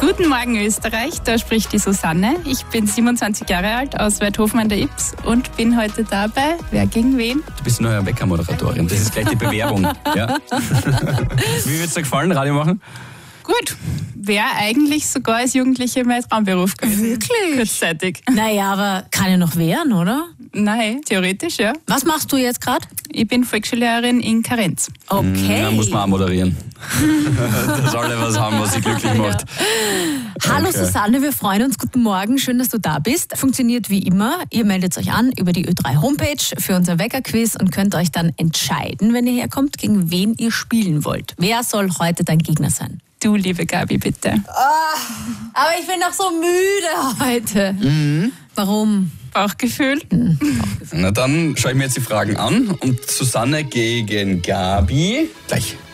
Guten Morgen Österreich, da spricht die Susanne. Ich bin 27 Jahre alt, aus Weidhofen an der Ips und bin heute dabei. Wer gegen wen? Du bist neue Wecker-Moderatorin, das ist gleich die Bewerbung. Ja. Wie wird es dir gefallen, Radio machen? Gut, wäre eigentlich sogar als Jugendliche mein Traumberuf gewesen. Wirklich? Kurzzeitig. Naja, aber kann ja noch werden, oder? Nein, theoretisch, ja. Was machst du jetzt gerade? Ich bin Volksschullehrerin in Karenz. Okay. Da muss man auch moderieren. Dass alle was haben, was sie glücklich macht. Hallo Okay. Susanne, wir freuen uns. Guten Morgen, schön, dass du da bist. Funktioniert wie immer. Ihr meldet euch an über die Ö3 Homepage für unser Wecker-Quiz und könnt euch dann entscheiden, wenn ihr herkommt, gegen wen ihr spielen wollt. Wer soll heute dein Gegner sein? Du, liebe Gabi, bitte. Aber ich bin doch so müde heute. Warum? Bauchgefühl? Na dann schaue ich mir jetzt die Fragen an und Susanne gegen Gabi gleich.